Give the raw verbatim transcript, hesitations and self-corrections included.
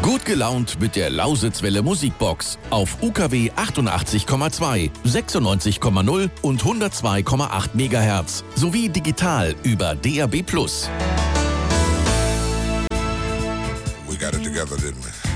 Gut gelaunt mit der Lausitzwelle Musikbox auf U K W achtundachtzig Komma zwei, sechsundneunzig Komma null und hundertzwei Komma acht Megahertz sowie digital über D A B plus. We got it together, didn't we?